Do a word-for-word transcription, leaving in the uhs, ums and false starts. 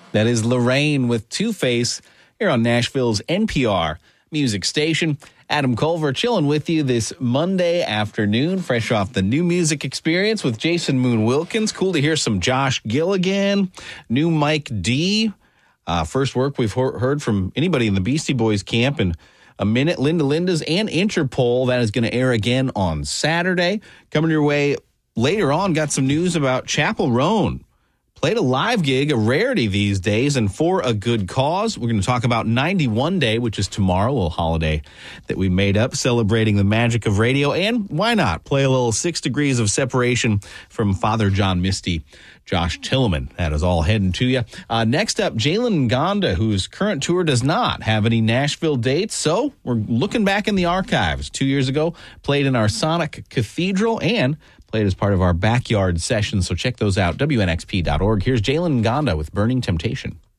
That is Lorraine with Two-Face here on Nashville's N P R music station. Adam Culver chilling with you this Monday afternoon, fresh off the New Music Experience with Jason Moon Wilkins. Cool to hear some Josh Gilligan, new Mike D. Uh, first work we've he- heard from anybody in the Beastie Boys camp in a minute. Linda Linda's and Interpol. That is going to air again on Saturday. Coming your way later on, got some news about Chappell Roan. Played a live gig, a rarity these days, and for a good cause. We're going to talk about ninety-one Day, which is tomorrow, a little holiday that we made up, celebrating the magic of radio. And why not play a little Six Degrees of Separation from Father John Misty, Josh Tillman. That is all heading to you. Uh, next up, Jalen Ngonda, whose current tour does not have any Nashville dates. So we're looking back in the archives. Two years ago, played in our Sonic Cathedral and played as part of our backyard session. So check those out, W N X P dot org. Here's Jalen Ngonda with Burning Temptation.